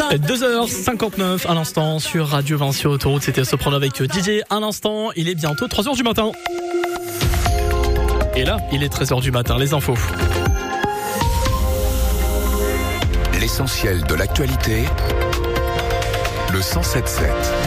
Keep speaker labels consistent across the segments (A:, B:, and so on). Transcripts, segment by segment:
A: 2h59 à l'instant sur Radio Vinci Autoroute. C'était Soprano avec DJ. À l'instant, il est bientôt 3h du matin. Et là, il est 13h du matin. Les infos.
B: L'essentiel de l'actualité, le 107.7.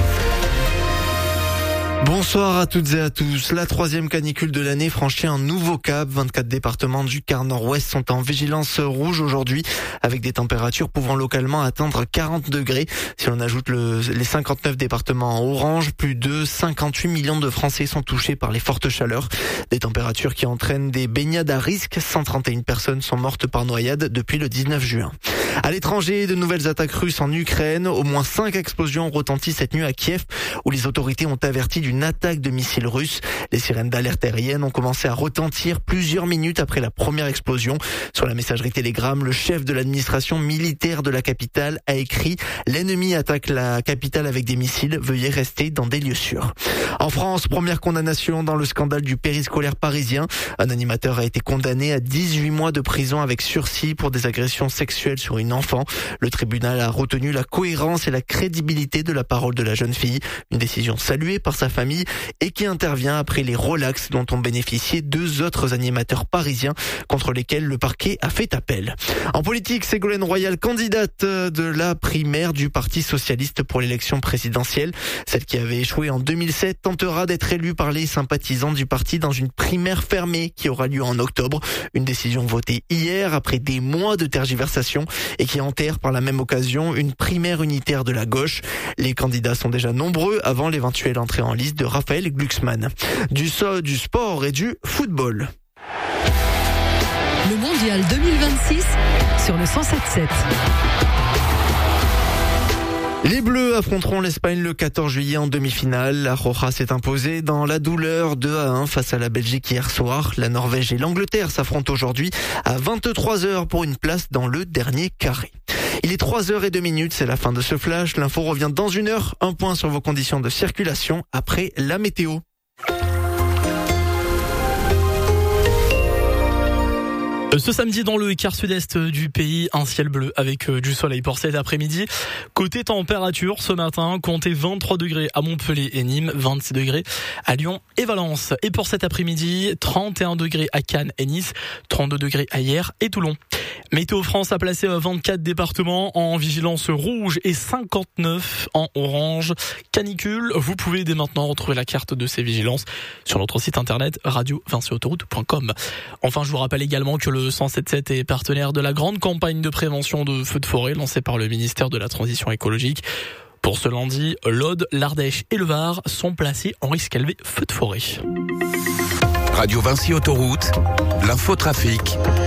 C: Bonsoir à toutes et à tous. La troisième canicule de l'année franchit un nouveau cap. 24 départements du quart nord-ouest sont en vigilance rouge aujourd'hui, avec des températures pouvant localement atteindre 40 degrés. Si l'on ajoute les 59 départements en orange, plus de 58 millions de Français sont touchés par les fortes chaleurs. Des températures qui entraînent des baignades à risque. 131 personnes sont mortes par noyade depuis le 19 juin. À l'étranger, de nouvelles attaques russes en Ukraine. Au moins 5 explosions ont retenti cette nuit à Kiev, où les autorités ont averti d'une attaque de missiles russes. Les sirènes d'alerte aérienne ont commencé à retentir plusieurs minutes après la première explosion. Sur la messagerie Telegram, le chef de l'administration militaire de la capitale a écrit « L'ennemi attaque la capitale avec des missiles, veuillez rester dans des lieux sûrs ». En France, première condamnation dans le scandale du périscolaire parisien. Un animateur a été condamné à 18 mois de prison avec sursis pour des agressions sexuelles sur une enfant. Le tribunal a retenu la cohérence et la crédibilité de la parole de la jeune fille. Une décision saluée par sa famille et qui intervient après les relax dont ont bénéficié 2 autres animateurs parisiens contre lesquels le parquet a fait appel. En politique, Ségolène Royal, candidate de la primaire du Parti socialiste pour l'élection présidentielle. Celle qui avait échoué en 2007 tentera d'être élue par les sympathisants du parti dans une primaire fermée qui aura lieu en octobre. Une décision votée hier après des mois de tergiversation et qui enterre par la même occasion une primaire unitaire de la gauche. Les candidats sont déjà nombreux avant l'éventuelle entrée en liste de Raphaël Glucksmann. Du sport et du football.
D: Le mondial 2026 sur le 107.7.
C: Les Bleus affronteront l'Espagne le 14 juillet en demi-finale. La Roja s'est imposée dans la douleur 2-1 face à la Belgique hier soir. La Norvège et l'Angleterre s'affrontent aujourd'hui à 23h pour une place dans le dernier carré. Il est 3h02, c'est la fin de ce flash. L'info revient dans 1 heure. Un point sur vos conditions de circulation après la météo.
A: Ce samedi, dans le quart sud-est du pays, un ciel bleu avec du soleil pour cet après-midi. Côté température, ce matin, comptez 23 degrés à Montpellier et Nîmes, 26 degrés à Lyon et Valence. Et pour cet après-midi, 31 degrés à Cannes et Nice, 32 degrés à Hyères et Toulon. Météo France a placé 24 départements en vigilance rouge et 59 en orange. Canicule, vous pouvez dès maintenant retrouver la carte de ces vigilances sur notre site internet radiovinciautoroute.com. Enfin, je vous rappelle également que le 107.7 est partenaire de la grande campagne de prévention de feux de forêt lancée par le ministère de la Transition écologique. Pour ce lundi, l'Aude, l'Ardèche et le Var sont placés en risque élevé feux de forêt.
B: Radio Vinci Autoroute, l'infotrafic